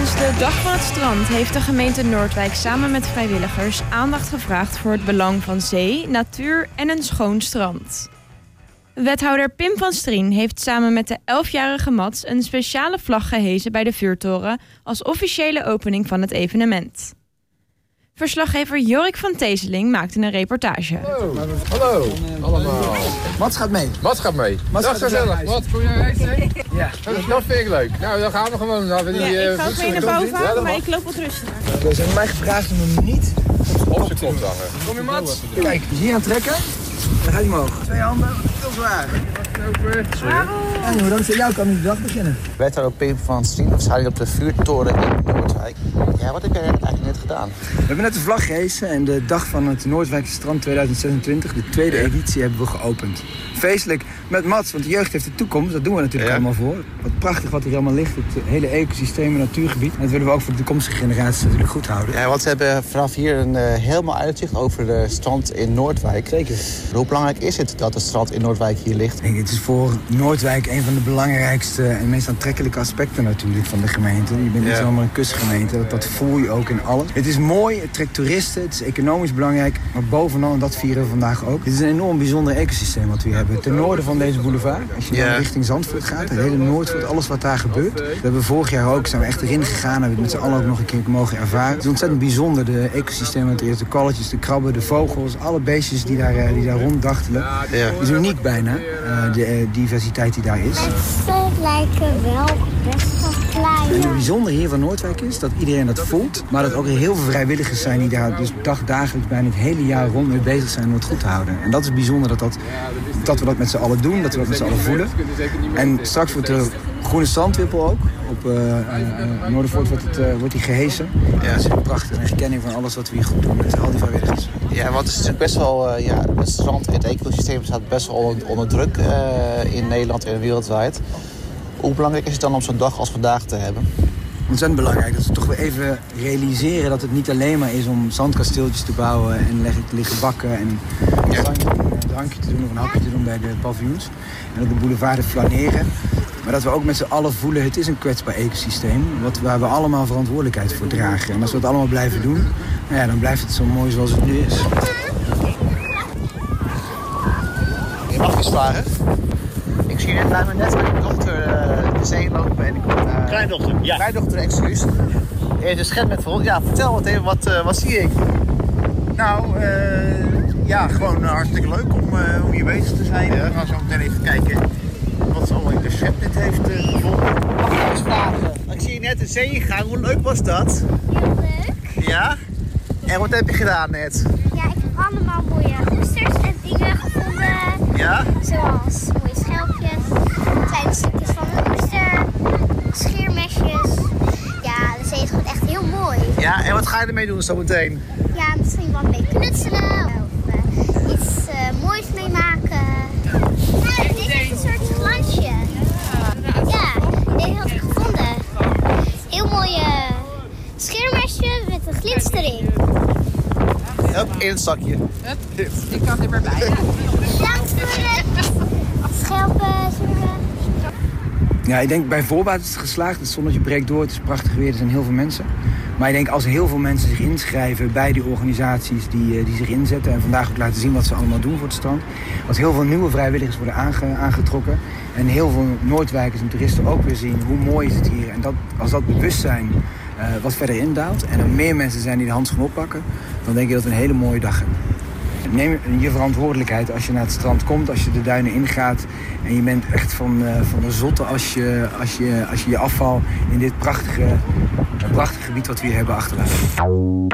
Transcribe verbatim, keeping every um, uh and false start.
Tijdens de Dag van het Strand heeft de gemeente Noordwijk samen met vrijwilligers aandacht gevraagd voor het belang van zee, natuur en een schoon strand. Wethouder Pim van Strien heeft samen met de elfjarige Mats een speciale vlag gehesen bij de vuurtoren als officiële opening van het evenement. Verslaggever Jorik van Teeseling maakte een reportage. Hallo, hallo allemaal. Mats gaat mee. Mats gaat mee. Mats dat is gezellig. Mats, kom jij reizen? Ja. Dat, dat vind ik leuk. Nou, dan gaan we gewoon. Dan we die, ja, uh, ik ga ook mee naar boven, ja, maar ik loop wat rustiger. Oké, ze hebben mij gevraagd om hem niet op zijn kop te hangen. Kom je, Mats? Kijk, dus hier aan trekken. Dan gaat hij omhoog. Twee handen, heel zwaar. Ja, maar dankzij jou kan nu de dag beginnen. Wethouder Pim van Strien, waarschijnlijk op de vuurtoren in Noordwijk. Ja, wat heb jij eigenlijk net gedaan? We hebben net de vlag gehesen en de dag van het Noordwijkse Strand tweeduizend zesentwintig, de tweede editie, hebben we geopend. Feestelijk met Mats, want de jeugd heeft de toekomst, dat doen we natuurlijk ja. allemaal voor. Wat prachtig wat hier allemaal ligt, het hele ecosysteem en natuurgebied. En dat willen we ook voor de toekomstige generaties natuurlijk goed houden. Ja, want we hebben vanaf hier een uh, helemaal uitzicht over de strand in Noordwijk. Zeker. Hoe belangrijk is het dat het strand in Noordwijk hier ligt? Ik denk, het is voor Noordwijk een van de belangrijkste en meest aantrekkelijke aspecten natuurlijk van de gemeente. Je bent niet ja. zomaar een kustgemeente, dat, dat voel je ook in alles. Het is mooi, het trekt toeristen, het is economisch belangrijk, maar bovenal, en dat vieren we vandaag ook, het is een enorm bijzonder ecosysteem wat we hier hebben. Ten noorden van deze boulevard, als je ja. dan richting Zandvoort gaat, het hele Noordvoort, alles wat daar gebeurt. We hebben vorig jaar ook, zijn we echt erin gegaan, hebben we het met z'n allen ook nog een keer mogen ervaren. Het is ontzettend bijzonder, de ecosysteem wat er is, de kalletjes, de krabben, de vogels, alle beestjes die daar, die daar ronddachtelen. Ja. Het is uniek bijna, uh, de uh, diversiteit die daar is. Ze lijken wel best wel klein. En het bijzondere hier van Noordwijk is dat iedereen dat voelt, maar dat ook heel veel vrijwilligers zijn die daar dus dagdagelijks bijna het hele jaar rond mee bezig zijn om het goed te houden. En dat is bijzonder dat, dat, dat we dat met z'n allen doen, dat we dat met z'n allen voelen. En straks wordt de groene strandwippel ook. Op uh, uh, uh, Noordervoort wordt, het, uh, wordt die gehesen. Ja, dat is een prachtige herkenning van alles wat we hier goed doen met al die vrijwilligers. Ja, want het is natuurlijk best wel, uh, ja, het strand en het ecosysteem staat best wel onder, onder druk uh, in Nederland en wereldwijd. Hoe belangrijk is het dan om zo'n dag als vandaag te hebben? Ontzettend belangrijk dat we toch weer even realiseren dat het niet alleen maar is om zandkasteeltjes te bouwen en te liggen bakken en ja. een drankje te doen of een hapje te doen bij de paviljoens. En op de boulevard te flaneren. Maar dat we ook met z'n allen voelen, het is een kwetsbaar ecosysteem wat, waar we allemaal verantwoordelijkheid voor dragen. En als we het allemaal blijven doen, nou ja, dan blijft het zo mooi zoals het nu is. Je mag eens vragen. Ik zie net bij mijn net met mijn dochter uh, de zee lopen en ik kom uh, kleindochter, ja. Kleindochter, excuus. Je de schep met vol. Ja, vertel wat even, wat, uh, wat zie ik? Nou, uh, ja, gewoon uh, hartstikke leuk om, uh, om hier bezig te zijn. Ja. We gaan zo meteen even kijken wat ze al in de schep net heeft uh, gevonden. Mag ik eens vragen? Ik zie je net de zee gaan. Hoe leuk was dat? Heel leuk. Ja? En wat heb je gedaan net? Ja, ik heb allemaal mooie oesters en dingen gevonden. Ja? Zoals mooie schelpjes, kleine stukjes van een oester, scheermesjes. Ja, de zee is gewoon echt heel mooi. Ja, en wat ga je ermee doen zometeen? Ja, misschien wat mee knutselen of uh, iets uh, moois mee maken. Ja, dit is een soort glansje. Ja, dit had ik gevonden. Heel mooi uh, scheermesje met een glitster erin. Hup, in het zakje. Hup, ik kan er weer bij. Ja. Bedankt voor het schelpen zoeken. Ja, ik denk bij voorbaat is het geslaagd. Het zonnetje breekt door, het is prachtig weer, er zijn heel veel mensen. Maar ik denk als heel veel mensen zich inschrijven bij die organisaties die, die zich inzetten en vandaag ook laten zien wat ze allemaal doen voor het strand. Als heel veel nieuwe vrijwilligers worden aange, aangetrokken en heel veel Noordwijkers en toeristen ook weer zien hoe mooi is het hier. En dat, als dat bewustzijn uh, wat verder indaalt en er meer mensen zijn die de handschoen oppakken, dan denk ik dat we een hele mooie dag hebben. Neem je verantwoordelijkheid als je naar het strand komt, als je de duinen ingaat. En je bent echt van, uh, van de zotte als je, als, je, als je je afval in dit prachtige, prachtige gebied wat we hier hebben achterlaten.